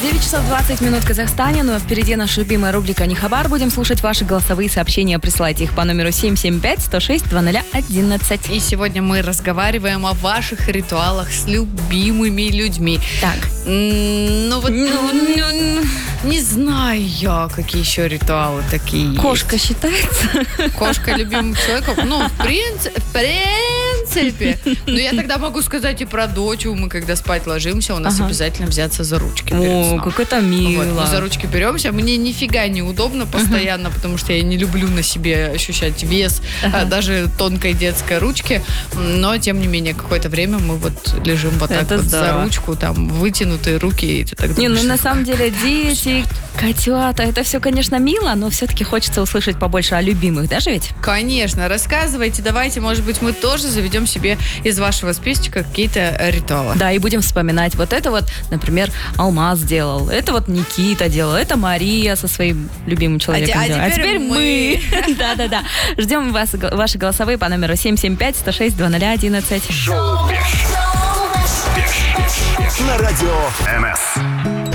9 часов 20 минут в Казахстане, но впереди наша любимая рубрика «Не хабар». Будем слушать ваши голосовые сообщения. Присылайте их по номеру 775-106-2011. И сегодня мы разговариваем о ваших ритуалах с любимыми людьми. Так. Не знаю я, какие еще ритуалы такие есть. Кошка считается? Кошка любимым человеком? Ну, в принципе. Но я тогда могу сказать и про дочь. Мы когда спать ложимся, у нас обязательно взяться за ручки перед сном. О, как это мило. Вот, мы за ручки беремся. Мне нифига неудобно постоянно, потому что я не люблю на себе ощущать вес даже тонкой детской ручки. Но, тем не менее, какое-то время мы вот лежим вот так вот за ручку, там, вытянутые руки. И ты так думаешь, на самом деле, дети, котята, это все, конечно, мило, но все-таки хочется услышать побольше о любимых, даже ведь? Конечно, рассказывайте, давайте, может быть, мы тоже заведем себе из вашего списочка какие-то ритуалы. Да, и будем вспоминать. Вот это вот, например, Алмаз делал, это вот Никита делал, это Мария со своим любимым человеком делала. А теперь мы. Да-да-да. Ждем ваши голосовые по номеру 775-106-2011. Шоу на Радио МС.